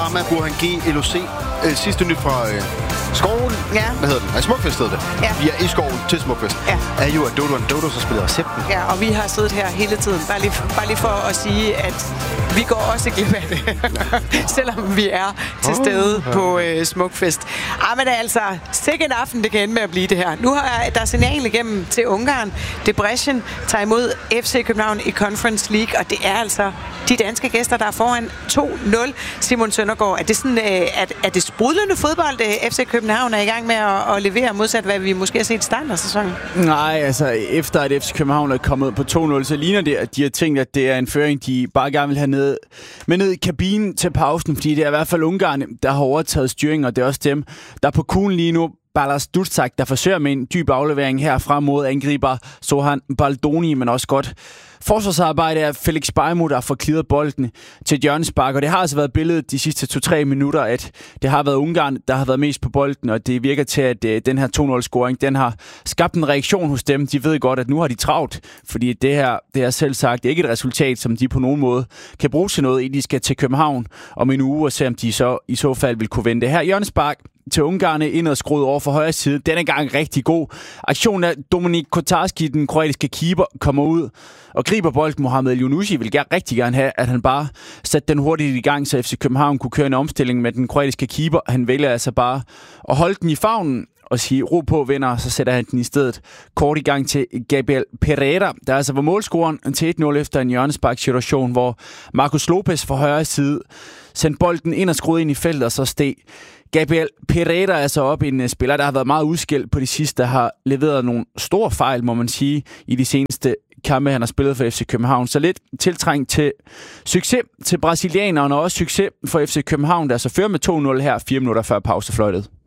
Obama, Burhan G, LOC. Sidste nyt fra skoven. Ja. Hvad hedder den? Nej, Smukfest hedder det. Ja. Vi er i skoven til Smukfest. Ja. Er jo, at Dodo og Dodo så spiller recepten. Ja, og vi har siddet her hele tiden. Bare lige for at sige, at vi går også glip af det. Selvom vi er til stede på Smukfest. Men altså, sikke en aften, det kan ende med at blive det her. Nu er der signal igennem til Ungarn. Debrecen tager imod FC København i Conference League, og det er altså de danske gæster, der er foran 2-0. Simon Søndergaard, er det sådan, er det sprudlende fodbold, FC København er i gang med at levere, modsat hvad vi måske har set i starten af sæsonen? Nej, altså efter at FC København er kommet på 2-0, så ligner det, at de har tænkt, at det er en føring, de bare gerne vil have ned i kabinen til pausen, fordi det er i hvert fald Ungarn, der har overtaget styringen, og det er også dem, der er på kuglen lige nu. Balas Duszak, der forsøger med en dyb aflevering herfra mod angriber Sohan Baldoni, men også godt forsvarsarbejde af Felix Bejmo, der får clearet bolden til et hjørnespark, og det har altså været billedet de sidste 2-3 minutter, at det har været Ungarn, der har været mest på bolden, og det virker til, at den her 2-0-scoring, den har skabt en reaktion hos dem. De ved godt, at nu har de travlt, fordi det er selv sagt ikke et resultat, som de på nogen måde kan bruge til noget, inden de skal til København om en uge, og se om de så i så fald vil kunne vende det her hjørnespark til Ungarne indad skruet over for højre side. Denne gang rigtig god. Aktionen af Dominik Kotarski, den kroatiske keeper, kommer ud og griber bolden. Mohamed Elyounouchi vil rigtig gerne have, at han bare satte den hurtigt i gang, så FC København kunne køre en omstilling med den kroatiske keeper. Han vælger altså bare at holde den i favnen og sige, ro på, venner, så sætter han den i stedet kort i gang til Gabriel Pereira, der altså var målscoren til 1-0 efter en hjørnespark-situation, hvor Marcos Lopez fra højre side sendte bolden ind og skruede ind i feltet, og så steg Gabriel Pereira er altså op en spiller, der har været meget udskilt på de sidste, der har leveret nogle store fejl, må man sige, i de seneste kampe, han har spillet for FC København. Så lidt tiltrængt til succes til brasilianerne, og også succes for FC København, der så fører med 2-0 her 4 minutter før pausefløjtet.